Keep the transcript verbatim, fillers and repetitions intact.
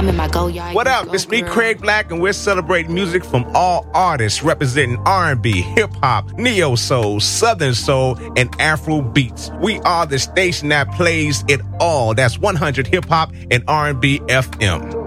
I'm in my go yard. What up? It's me, Craig Black, and we're celebrating music from all artists representing R and B, hip-hop, neo-soul, southern soul, and Afro beats. We are the station that plays it all. That's one hundred hip-hop and R and B F M.